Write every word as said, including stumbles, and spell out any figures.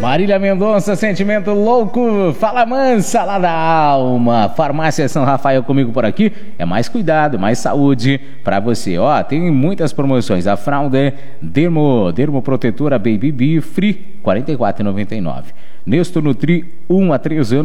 Marília Mendonça, Sentimento Louco, Fala Mansa lá da Alma. Farmácia São Rafael comigo por aqui. É mais cuidado, mais saúde pra você. Ó, tem muitas promoções. A fralda Dermo, Dermo Protetora Baby Bee Free, quarenta e quatro reais e noventa e nove centavos. Nesto Nutri, um a três anos.